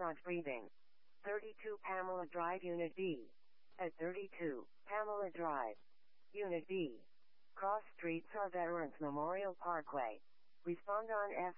restaurant breathing. 32 Pamela Drive Unit B. At 32 Pamela Drive. Unit B. Cross Streets are Veterans Memorial Parkway. Respond on